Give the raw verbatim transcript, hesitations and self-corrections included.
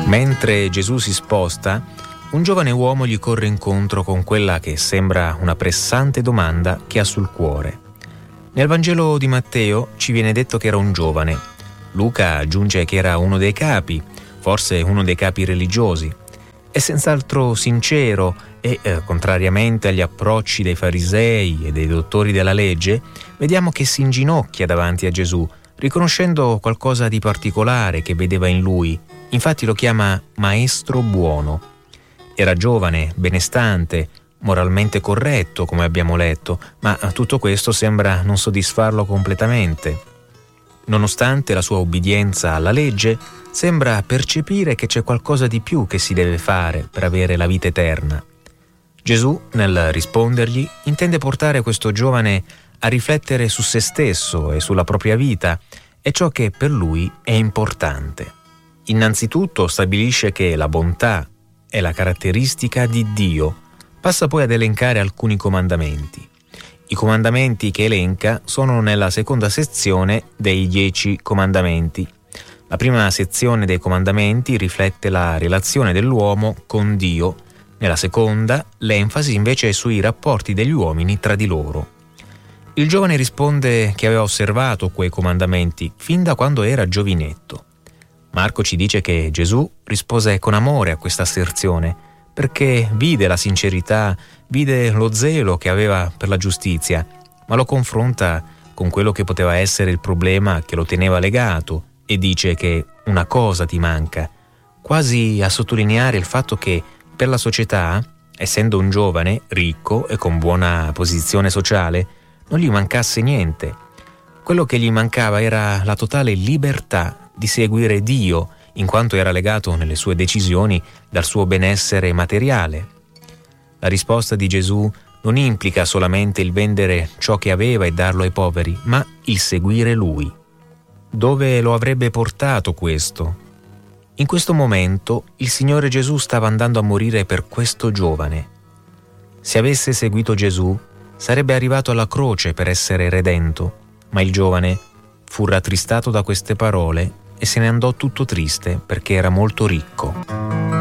Mentre Gesù si sposta, un giovane uomo gli corre incontro con quella che sembra una pressante domanda che ha sul cuore. Nel Vangelo di Matteo ci viene detto che era un giovane. Luca aggiunge che era uno dei capi, forse uno dei capi religiosi. È senz'altro sincero e, eh, contrariamente agli approcci dei farisei e dei dottori della legge, vediamo che si inginocchia davanti a Gesù, riconoscendo qualcosa di particolare che vedeva in lui. Infatti lo chiama maestro buono. Era giovane, benestante, moralmente corretto, come abbiamo letto, ma tutto questo sembra non soddisfarlo completamente. Nonostante la sua obbedienza alla legge, sembra percepire che c'è qualcosa di più che si deve fare per avere la vita eterna. Gesù, nel rispondergli, intende portare questo giovane a riflettere su se stesso e sulla propria vita e ciò che per lui è importante. Innanzitutto stabilisce che la bontà è la caratteristica di Dio. Passa poi ad elencare alcuni comandamenti. I comandamenti che elenca sono nella seconda sezione dei dieci comandamenti. La prima sezione dei comandamenti riflette la relazione dell'uomo con Dio. Nella seconda, l'enfasi invece è sui rapporti degli uomini tra di loro. Il giovane risponde che aveva osservato quei comandamenti fin da quando era giovinetto. Marco ci dice che Gesù rispose con amore a questa asserzione, perché vide la sincerità, vide lo zelo che aveva per la giustizia, ma lo confronta con quello che poteva essere il problema che lo teneva legato e dice che una cosa ti manca, quasi a sottolineare il fatto che per la società, essendo un giovane, ricco e con buona posizione sociale, non gli mancasse niente. Quello che gli mancava era la totale libertà di seguire Dio, in quanto era legato nelle sue decisioni dal suo benessere materiale. La risposta di Gesù non implica solamente il vendere ciò che aveva e darlo ai poveri, ma il seguire Lui. Dove lo avrebbe portato questo? In questo momento il Signore Gesù stava andando a morire per questo giovane. Se avesse seguito Gesù, sarebbe arrivato alla croce per essere redento, ma il giovane fu rattristato da queste parole e se ne andò tutto triste perché era molto ricco.